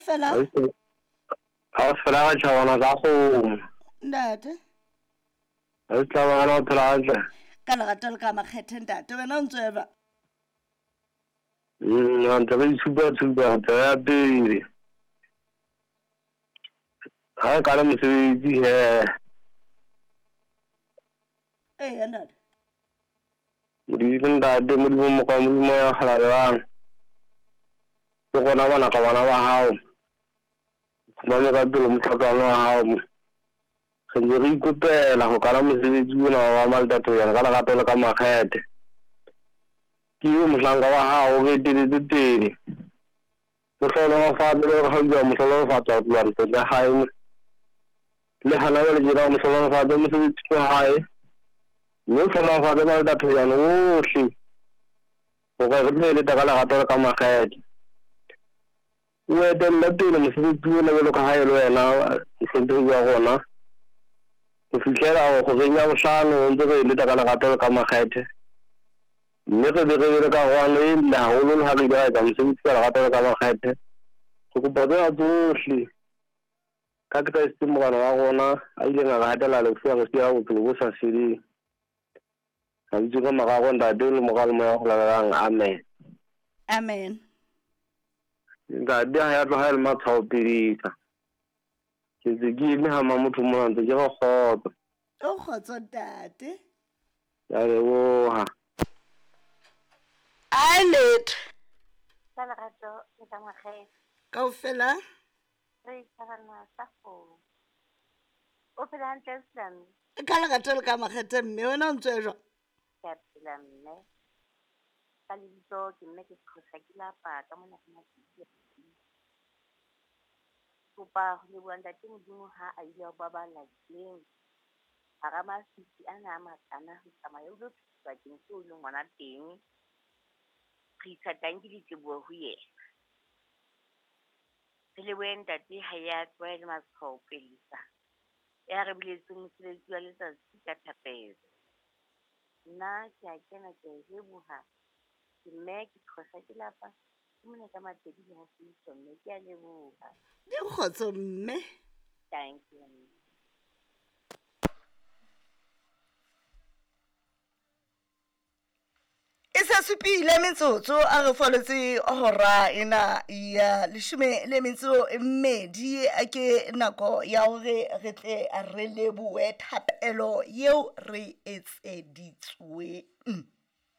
Fela ha o fela ga tšhabana ka kgomo ntate ga se tšhabana o phelagantle ka legato le ka makgethe ntate wena o ntsweba ntse re itshupa-tshupa ntse ya pele ga e ka le mosebetsi ee ntate modimo ntate modimo moka modimo ya kgalabjang ke gona bana ka bana ba gago khumame ka pelo motlhatswana wa gago sentse re ikopela go kala mosebetsi ona wa maltatojana ka legato le ka makgethe ke yo mohlanka wa gago ke teletse tele ke tlhologafatse le gore ga motlhologafatsa go tloa ntlo ya gae le gana le jera motlhologafatse mosebetsi wa gae mme o tlhologafatse maltatojana otlhe go ka re tleletsa ka legato le ka makgethe o etelela pele mosebetsi o lebelo ka gae le wena sentse ya gona go fitlhela go renya botlhano ntse re eletsa ka legato le ka makgethe mme re be re ka gwana e le gagolo le ga re dira ka mosebetsi ka legato le ka makgethe go kopa tsena tsotlhe ka keresete mogana wa gona a ileng a re gatela lefu re sia bophelo bo sa feleng ga bitse ka magago ntate le mogalemo ya go lalelang amen amen ntate ga ya tloga e le matshwao pedisa ke ntse ke eme gama motho mona ntse ke go kgotsa o kgotso ntate ya leboga a letho ka lerato le ka makgethe kaofela re tšhabana sa kgomo o phela hantle Slami ka legato le ka makgethe mme wena o ntse jwa ke a phela mme ka lebitso ke mme ke Kgosa ke lapa ka mona ke matšatši kopa go leboga ntate modimo ha a ile go babala teng ga ga masisi a na a makana go tsamaya o lo thusa keng se o le ngwana teng re isa tang ke ditebogo go yena re leboe ntate ha ya tloa le matshwao pelisa ya re biletse mosebetsi wa letsatsi ka thapelo nna ke a kena ke a leboga ke mme ke Kgosa ke lapa ke mone ka matedi le hasiso mme ke a leboga di kgotso mme thank you e sa supile metsotso a re foletse hora ena ya 12 a ke nako ya hore re tle re leboe thapelo yeo re etseditsweng